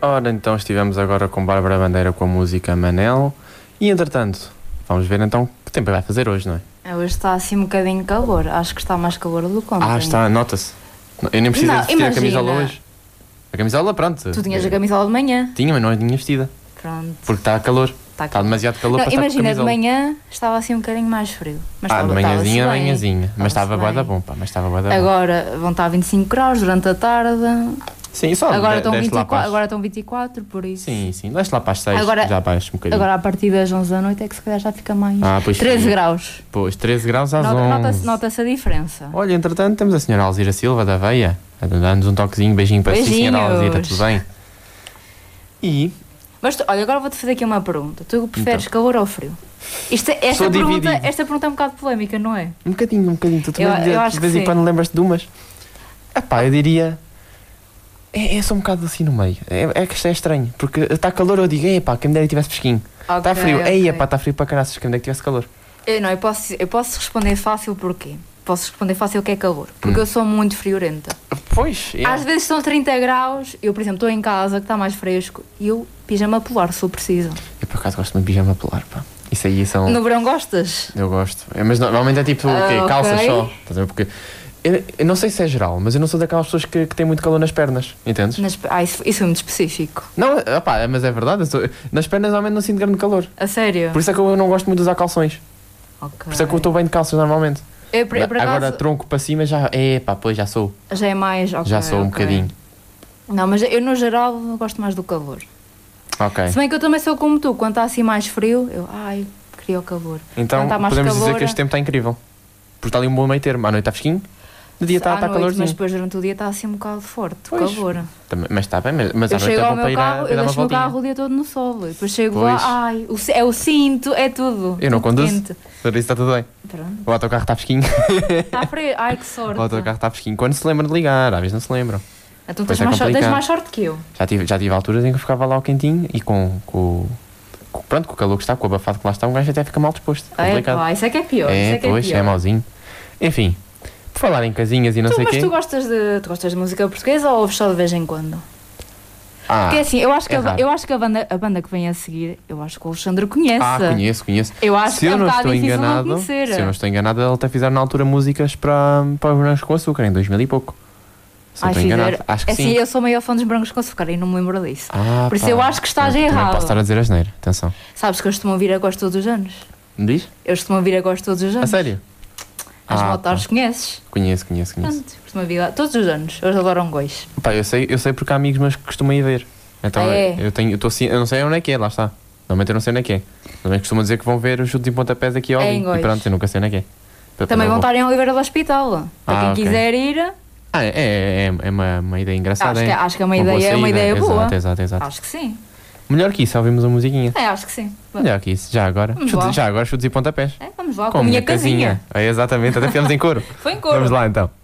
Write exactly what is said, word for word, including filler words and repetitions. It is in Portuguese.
Ora, então estivemos agora com Bárbara Bandeira com a música Manel. E entretanto, vamos ver então que tempo vai fazer hoje, não é? É, hoje está assim um bocadinho calor. Acho que está mais calor do que ontem. Ah, está, nota-se. Eu nem precisei Não, de vestir a imagina. camisola hoje. A camisola, pronto. Tu tinhas a camisola de manhã. Tinha, mas não a tinha vestida. Pronto. Porque está calor. Está Está demasiado calor Não, para estar com a imagina, de camisola. manhã estava assim um bocadinho mais frio. Mas Ah, de estava, manhãzinha, estava-se bem. manhãzinha. Mas estava Estava-se bué da bem. bom, pá. Mas estava bué da bom. Agora vão estar vinte e cinco graus durante a tarde. Sim, só Agora de- estão, desce lá vinte e quatro, para as- agora estão vinte e quatro, por isso. Sim, sim. Deixa lá para as seis, Agora- já baixa um bocadinho. Agora a partir das onze da noite é que se calhar já fica mais. Ah, pois treze sim. graus. Pois, treze graus às Nota- Nota-se onze. nota-se a diferença. Olha, entretanto, temos a senhora Alzira Silva da Veia a dar-nos um toquezinho, beijinho para si, senhora Beijinhos. Alzira, tudo bem? E Mas tu- olha, agora vou-te fazer aqui uma pergunta. Tu preferes Então. calor ou frio? Isto, é- esta, Sou pergunta, dividido. esta pergunta é um bocado polémica, não é? um bocadinho, um bocadinho, tu Eu- também eu acho de que vez em sim. quando lembras-te de umas. Epá, eu diria. É, é só um bocado assim no meio. É, é que isto é estranho, porque está calor, eu digo, epá, quem me dera tivesse fresquinho. Está Ok, frio, ok. ei, epá, está frio para caraças, quem me dera que tivesse calor. Eu, não, eu, posso, eu posso responder fácil porquê? Posso responder fácil o que é calor. Porque Hum. eu sou muito friorenta. Pois, é. Às vezes são trinta graus, eu, por exemplo, estou em casa que está mais fresco e eu pijama polar, se eu preciso. Eu por acaso gosto muito de pijama polar, pá. Isso aí são. No verão gostas? Eu gosto. É, mas normalmente é tipo o quê? Ah, ok. Calças só. Estás a ver? Porque. Eu, eu não sei se é geral, mas eu não sou daquelas pessoas que, que têm muito calor nas pernas, entendes? Nas, ah, isso, isso é muito específico. Não, opá, mas é verdade. eu sou- nas pernas normalmente não sinto grande calor. A sério? Por isso é que eu não gosto muito de usar calções. Ok. Por isso é que eu estou bem de calças normalmente. Eu, por- eu, por acaso, Agora tronco para cima já. É pá, pois já sou. já é mais. ok, já sou um ok. bocadinho. Não, mas eu no geral eu gosto mais do calor. Ok. Se bem que eu também sou como tu, quando está assim mais frio, eu, ai, queria o calor. Então quando está mais podemos dizer calor, que este tempo está incrível. Porque está ali um bom meio termo. À noite está fresquinho, de dia está, à está noite, calorzinho. mas depois durante o dia está assim um bocado forte, o Pois. calor. Também- mas está bem, mas, mas Eu à noite chego é ao bom para meu ir a, carro, para eu dar uma deixo o voltinha. carro o dia todo no sol. E depois chego Pois. lá, ai, o, c- é o cinto, é tudo. Eu não tudo conduzo. quente. Por isso está tudo bem. Pronto. O autocarro está fresquinho. Está frio, ai que sorte. O autocarro está fresquinho. Quando se lembram de ligar, às vezes não se lembram. Então Pois tens é mais, sorte, tens complicado. mais sorte que eu. Já tive, já tive alturas em que eu ficava lá ao quentinho e com, com, com, pronto, com o calor que está, com o abafado que lá está, um gajo até fica mal disposto. É, Complicado. pá, isso é que é pior. É, isso é que pois, é pior. é mauzinho. Enfim, por falar em casinhas e não Tu, sei o mas quê. tu gostas, de, tu gostas de música portuguesa ou ouves só de vez em quando? Ah, Porque assim, eu acho que, é a, raro. eu acho que a, banda, a banda que vem a seguir, eu acho que o Alexandre conhece. ah, conheço, conheço. Eu acho Se que é eu um não bocado estou difícil não enganado, conhecer. se eu não estou enganado, eles até fizeram na altura músicas para, para os Brancos com Açúcar, em dois mil e pouco. Se não Ai, estou fizer- enganado. Acho que é sim. assim, eu sou maior fã dos Brancos com Açúcar e não me lembro disso. Ah, Por isso pá. eu acho que estás Eu também errado. posso estar a dizer asneira, atenção. Sabes que eu costumo ouvir Agosto todos os anos? Me diz? Eu costumo ouvir Agosto todos os A anos. sério? As Ah, motares pá. conheces? Conheço, conheço, conheço. Pronto, costumo ouvir lá todos os anos. Eles adoram gois. Pá, eu sei, eu sei porque há amigos meus que costumam ir ver. Então Ah, é? eu tenho, eu, tô, assim- eu não sei onde é que é, lá está. Normalmente eu não sei onde é que é. Também costumam dizer que vão ver os chutes e pontapés aqui ao É vivo. em Góis. E pronto, eu nunca sei onde é que é. Depois Também eu vão vou. estar em Oliveira do Hospital. Para Ah, quem ok. quiser ir, Ah, é, é, é uma, uma ideia engraçada. acho que, é? acho que é uma, boa ideia, é uma saída. ideia boa. Exato, exato, exato. Acho que sim. Melhor que isso, ouvimos uma musiquinha. É, acho que sim. Melhor que isso, já agora. Vamos Chutes- lá. já agora chutes e pontapés. É, vamos lá, com, a minha casinha. É, exatamente, até ficamos em coro. Foi em coro. Vamos lá então.